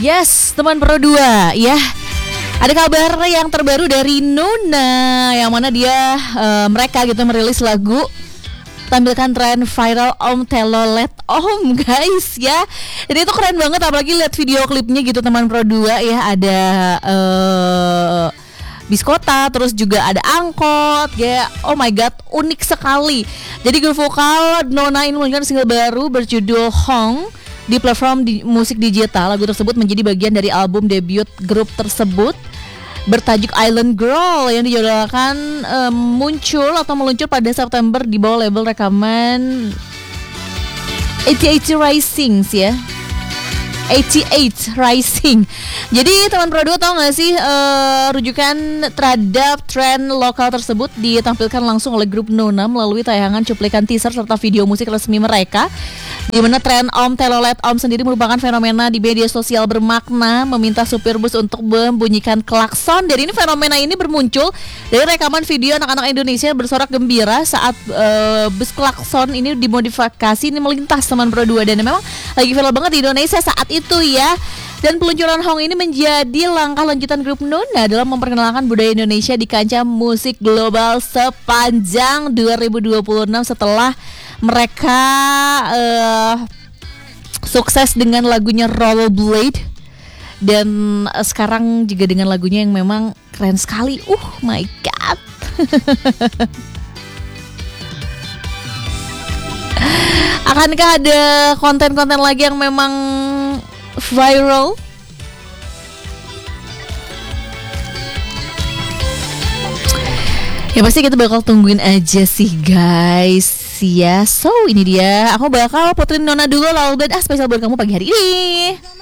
Yes, teman Pro 2 ya. Ada kabar yang terbaru dari Nona, yang mana dia mereka gitu merilis lagu tampilkan tren viral Om Telolet Om guys ya. Jadi itu keren banget, apalagi lihat video klipnya gitu teman Pro 2 ya. Ada bis kota, terus juga ada angkot ya. Oh my god, unik sekali. Jadi grup vokal Nona ini meluncurkan single baru berjudul Hong di platform musik digital. Lagu tersebut menjadi bagian dari album debut grup tersebut bertajuk Island Girl yang dijadwalkan meluncur pada September di bawah label rekaman 88 Rising ya. 88 Rising. Jadi teman Pro 2 tau gak sih rujukan terhadap tren lokal tersebut ditampilkan langsung oleh grup Nona melalui tayangan cuplikan teaser serta video musik resmi mereka, di mana tren Om Telolet Om sendiri merupakan fenomena di media sosial bermakna meminta supir bus untuk membunyikan klakson. Dan ini fenomena ini bermuncul dari rekaman video anak-anak Indonesia bersorak gembira saat bus klakson ini dimodifikasi ini melintas teman Pro 2, dan memang lagi viral banget di Indonesia saat itu ya. Dan peluncuran Hong ini menjadi langkah lanjutan grup Nona dalam memperkenalkan budaya Indonesia di kancah musik global sepanjang 2026 setelah mereka sukses dengan lagunya Rollerblade, dan sekarang juga dengan lagunya yang memang keren sekali. My god. Akankah ada konten-konten lagi yang memang viral? Ya pasti kita bakal tungguin aja sih guys ya. So ini dia, aku bakal puterin Nona dulu Rollerblade spesial buat kamu pagi hari ini.